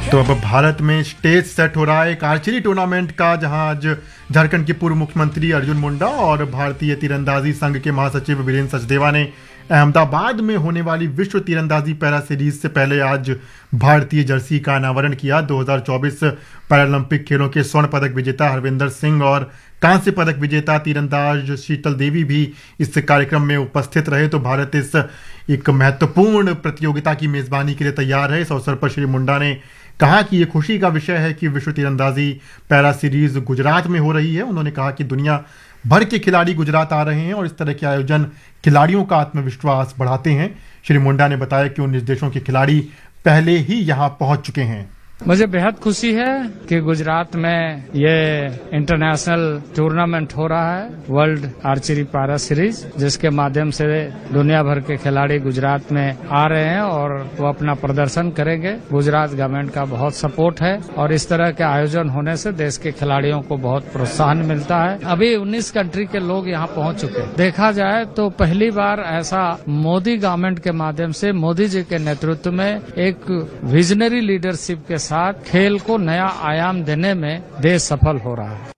तो अब भारत में स्टेज सेट हो रहा है एक आर्चरी टूर्नामेंट का, जहां आज झारखंड के पूर्व मुख्यमंत्री अर्जुन मुंडा और भारतीय तीरंदाजी संघ के महासचिव वीरेंद्र सचदेवा ने अहमदाबाद में होने वाली विश्व तीरंदाजी पैरा सीरीज से पहले आज भारतीय जर्सी का अनावरण किया। 2024 पैरालंपिक खेलों के स्वर्ण पदक विजेता हरविंदर सिंह और कांस्य पदक विजेता तीरंदाज शीतल देवी भी इस कार्यक्रम में उपस्थित रहे। तो भारत इस एक महत्वपूर्ण प्रतियोगिता की मेजबानी के लिए तैयार है। इस अवसर पर श्री मुंडा ने कहा कि ये खुशी का विषय है कि विश्व तीरंदाजी पैरा सीरीज गुजरात में हो रही है। उन्होंने कहा कि दुनिया भर के खिलाड़ी गुजरात आ रहे हैं और इस तरह के आयोजन खिलाड़ियों का आत्मविश्वास बढ़ाते हैं। श्री मुंडा ने बताया कि 19 देशों के खिलाड़ी पहले ही यहां पहुंच चुके हैं। मुझे बेहद खुशी है कि गुजरात में ये इंटरनेशनल टूर्नामेंट हो रहा है, वर्ल्ड आर्चरी पैरा सीरीज, जिसके माध्यम से दुनिया भर के खिलाड़ी गुजरात में आ रहे हैं और वो अपना प्रदर्शन करेंगे। गुजरात गवर्नमेंट का बहुत सपोर्ट है और इस तरह के आयोजन होने से देश के खिलाड़ियों को बहुत प्रोत्साहन मिलता है। अभी 19 कंट्री के लोग यहाँ पहुंच चुके हैं। देखा जाए तो पहली बार ऐसा मोदी गवर्नमेंट के माध्यम से, मोदी जी के नेतृत्व में एक विजनरी लीडरशिप के साथ खेल को नया आयाम देने में देश सफल हो रहा है।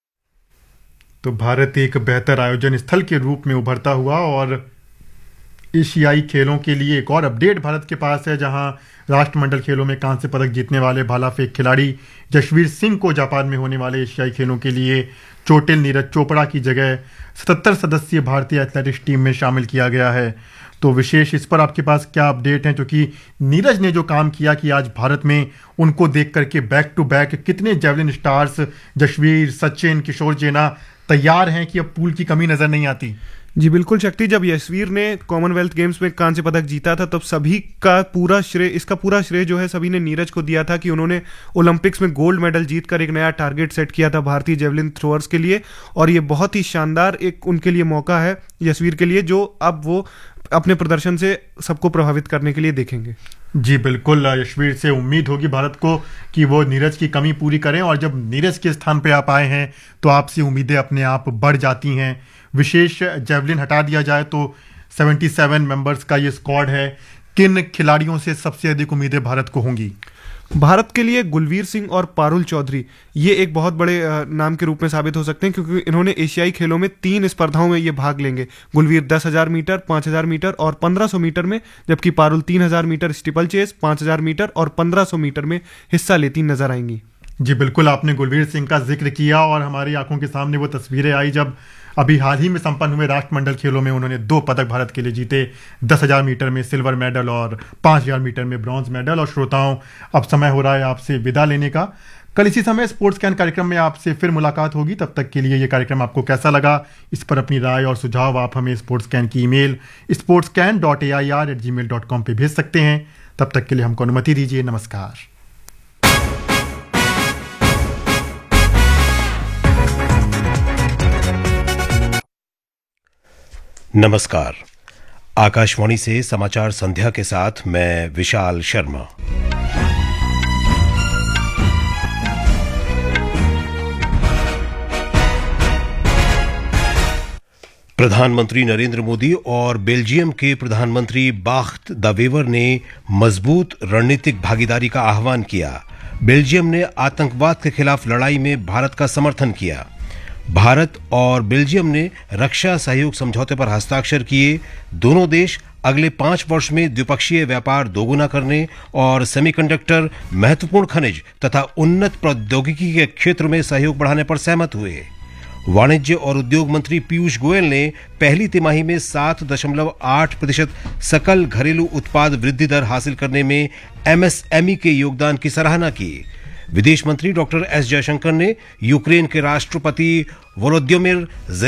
तो भारत एक बेहतर आयोजन स्थल के रूप में उभरता हुआ और एशियाई खेलों के लिए एक और अपडेट भारत के पास है, जहां राष्ट्रमंडल खेलों में कांस्य पदक जीतने वाले भाला फेंक खिलाड़ी जशवीर सिंह को जापान में होने वाले एशियाई खेलों के लिए चोटिल नीरज चोपड़ा की जगह 77 सदस्यीय भारतीय एथलेटिक्स टीम में शामिल किया गया है। तो विशेष इस पर आपके पास क्या अपडेट है, क्योंकि नीरज ने जो काम किया कि आज भारत में उनको देख करके बैक टू बैक कितने जेवलिन स्टार्स जशवीर, सचिन, किशोर जेना तैयार हैं कि अब पूल की कमी नजर नहीं आती। जी बिल्कुल शक्ति, जब यशवीर ने कॉमनवेल्थ गेम्स में कांस्य पदक जीता था तब सभी का पूरा श्रेय, इसका पूरा श्रेय जो है सभी ने नीरज को दिया था कि उन्होंने ओलंपिक्स में गोल्ड मेडल जीतकर एक नया टारगेट सेट किया था भारतीय जेवलिन थ्रोअर्स के लिए। और ये बहुत ही शानदार एक उनके लिए मौका है यशवीर के लिए, जो अब वो अपने प्रदर्शन से सबको प्रभावित करने के लिए देखेंगे। जी बिल्कुल, यशवीर से उम्मीद होगी भारत को कि वो नीरज की कमी पूरी करें, और जब नीरज के स्थान पे आप आए हैं तो आपसे उम्मीदें अपने आप बढ़ जाती हैं। विशेष जेवलिन हटा दिया जाए तो 77 मेंबर्स का ये स्क्वाड है। किन खिलाड़ियों से सबसे अधिक उम्मीदें भारत को होंगी? भारत के लिए गुलवीर सिंह और पारुल चौधरी ये एक बहुत बड़े नाम के रूप में साबित हो सकते हैं, क्योंकि इन्होंने एशियाई खेलों में 3 स्पर्धाओं में ये भाग लेंगे। गुलवीर 10,000 मीटर, 5,000 मीटर और 1,500 मीटर में, जबकि Parul 3,000 metre steeple chess, 5,000 metre और 1,500 मीटर में हिस्सा लेती नजर आएंगी। जी बिल्कुल, आपने गुलवीर सिंह का जिक्र किया और हमारी आंखों के सामने वो तस्वीरें आई जब अभी हाल ही में संपन्न हुए राष्ट्रमंडल खेलों में उन्होंने 2 पदक भारत के लिए जीते। 10,000 मीटर में सिल्वर मेडल और 5,000 मीटर में ब्रॉन्ज मेडल। और श्रोताओं, अब समय हो रहा है आपसे विदा लेने का। कल इसी समय स्पोर्ट्स कैन कार्यक्रम में आपसे फिर मुलाकात होगी। तब तक के लिए ये कार्यक्रम आपको कैसा लगा, इस पर अपनी राय और सुझाव आप हमें स्पोर्ट्स कैन की ईमेल sportscan.air@gmail.com पे भेज सकते हैं। तब तक के लिए हमको अनुमति दीजिए। नमस्कार। नमस्कार। आकाशवाणी से समाचार संध्या के साथ मैं विशाल शर्मा। प्रधानमंत्री नरेंद्र मोदी और बेल्जियम के प्रधानमंत्री बाख्त द वेवर ने मजबूत रणनीतिक भागीदारी का आह्वान किया। बेल्जियम ने आतंकवाद के खिलाफ लड़ाई में भारत का समर्थन किया। भारत और बेल्जियम ने रक्षा सहयोग समझौते पर हस्ताक्षर किए। दोनों देश अगले 5 वर्ष में द्विपक्षीय व्यापार दोगुना करने और सेमीकंडक्टर, महत्वपूर्ण खनिज तथा उन्नत प्रौद्योगिकी के क्षेत्र में सहयोग बढ़ाने पर सहमत हुए। वाणिज्य और उद्योग मंत्री पीयूष गोयल ने पहली तिमाही में 7.8% सकल घरेलू उत्पाद वृद्धि दर हासिल करने में एमएसएमई के योगदान की सराहना की। विदेश मंत्री डॉक्टर एस जयशंकर ने यूक्रेन के राष्ट्रपति वोलोदिमीर